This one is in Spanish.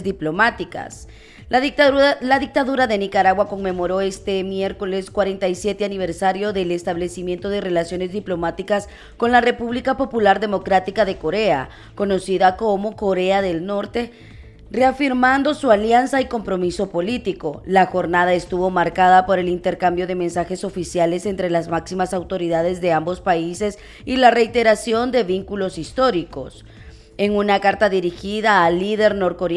diplomáticas. La dictadura de Nicaragua conmemoró este miércoles 47 aniversario del establecimiento de relaciones diplomáticas con la República Popular Democrática de Corea, conocida como Corea del Norte, reafirmando su alianza y compromiso político. La jornada estuvo marcada por el intercambio de mensajes oficiales entre las máximas autoridades de ambos países y la reiteración de vínculos históricos. En una carta dirigida al líder norcoreano,